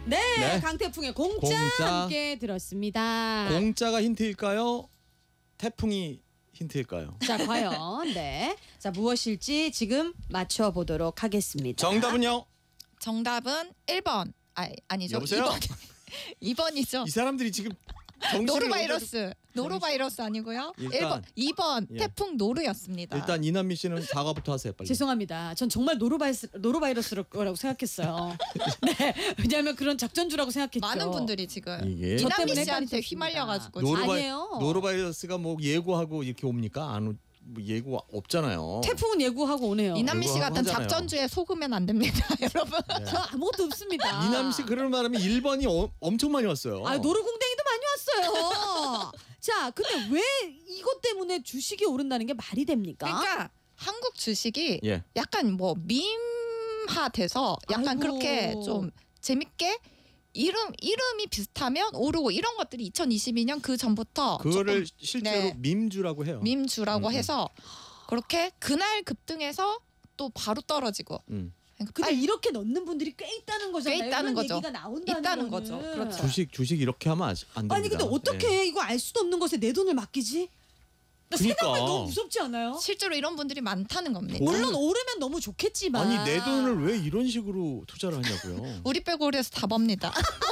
네, 네. 강태풍의 공짜, 공짜. 함께 들었습니다. 공짜가 힌트일까요? 태풍이 힌트일까요? 자, 과연 자 무엇일지 지금 맞춰보도록 하겠습니다. 정답은요? 정답은 1번. 아니죠. 여보세요? 2번이죠. 이 사람들이 지금 정신을 노로바이러스 아니고요. 일단, 2번 예. 태풍 노루였습니다. 일단 이남미 씨는 사과부터 하세요, 빨리. 죄송합니다. 전 정말 노로바이러스일 거라고 생각했어요. 네, 왜냐하면 그런 작전주라고 생각했죠. 많은 분들이 지금 이게 저 이남미 때문에 씨한테 헷갈렸습니다. 휘말려가지고 아니에요. 노로바이러스가 뭐 예고하고 이렇게 옵니까? 안 뭐 예고 없잖아요. 태풍은 예고하고 오네요. 이남미 씨 그거 같은 하잖아요. 작전주에 속으면 안 됩니다, 여러분. 저 아무것도 없습니다. 이남미 씨 그런 말하면 1번이 엄청 많이 왔어요. 아, 노루궁뎅이도 많이 왔어요. 자, 근데 왜 이것 때문에 주식이 오른다는 게 말이 됩니까? 그러니까 한국 주식이 예. 약간 뭐 밈화돼서 약간 아이고. 그렇게 좀 재밌게 이름이 비슷하면 오르고 이런 것들이 2022년 그 전부터 그거를 조금 실제로 네. 밈주라고 해요. 밈주라고 음. 해서 그렇게 그날 급등해서 또 바로 떨어지고 그러니까 근데 빨리 이렇게 넣는 분들이 꽤 있다는 거잖아요. 꽤 있다는 이런 거죠. 얘기가 나온다는 있다는 거는. 거죠. 그렇죠. 주식 이렇게 하면 안 됩니다. 아니 근데 어떻게 예. 이거 알 수도 없는 것에 내 돈을 맡기지? 나 그러니까. 생각만 너무 무섭지 않아요? 실제로 이런 분들이 많다는 겁니다. 물론 오르면 너무 좋겠지만 아니 내 돈을 왜 이런 식으로 투자를 하냐고요. 우리 빼고 우리에서 다 법니다.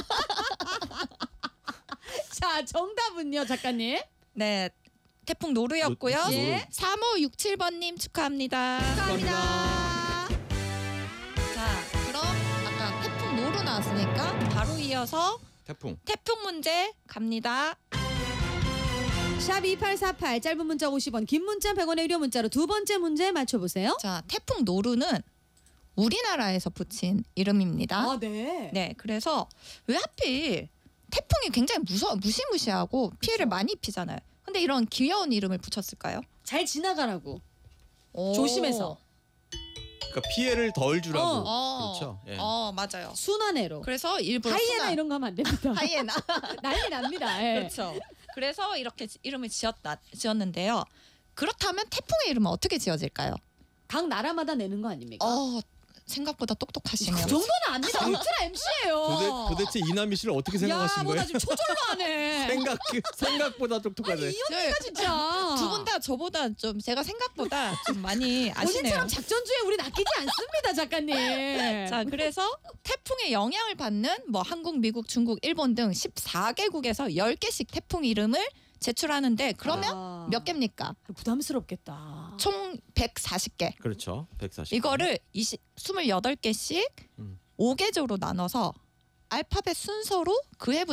자, 정답은요, 작가님? 네. 태풍 노루였고요. 노루. 예. 3567번님 축하합니다. 감사합니다. 자, 그럼 아까 태풍 노루 나왔으니까 바로 이어서 태풍. 태풍 문제 갑니다. 샵 2848 짧은 문자 50원, 긴 문자 100원의 유료 문자로 두 번째 문제 맞춰보세요. 자, 태풍 노루는 우리나라에서 붙인 이름입니다. 아, 네. 네, 그래서 왜 하필 태풍이 굉장히 무시무시하고 피해를 많이 입히잖아요. 근데 이런 귀여운 이름을 붙였을까요? 잘 지나가라고. 오. 조심해서. 그러니까 피해를 덜 주라고. 어. 그렇죠. 예. 맞아요. 순환해로. 그래서 일부러 하이에나 이런 거 하면 안 됩니다. 하이에나. 난리 납니다. 예. 그렇죠. 그래서 이렇게 이름을 지었는데요. 그렇다면 태풍의 이름은 어떻게 지어질까요? 각 나라마다 내는 거 아닙니까? 생각보다 똑똑하시네요. 그 정도는 압니다. 울트라 MC예요. 도대체 이남미 씨를 어떻게 생각하신 야, 거예요? 뭐나 좀 초절로 하네. 생각보다 똑똑하네. 이 언니가 진짜. 두 분 다 저보다 좀 제가 생각보다 좀 많이 아시네요. 본인처럼 작전주에 우리 낚이지 않습니다, 작가님. 자, 그래서 태풍의 영향을 받는 뭐 한국, 미국, 중국, 일본 등 14개국에서 10개씩 태풍 이름을 제출하는데 그러면 몇 개입니까? 부담스럽겠다. 총 140개. 그렇죠. 140. 이거를 28개씩 음. 5계절로 나눠서 알파벳 순서로 그 해부터